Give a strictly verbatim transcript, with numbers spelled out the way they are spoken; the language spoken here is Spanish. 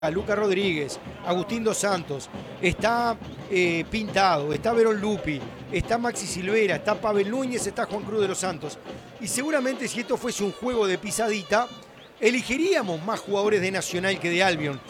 a Lucas Rodríguez, Agustín Dos Santos, está eh, Pintado, está Verón Lupi, está Maxi Silvera, está Pavel Núñez, está Juan Cruz de los Santos. Y seguramente si esto fuese un juego de pisadita, elegiríamos más jugadores de Nacional que de Albion.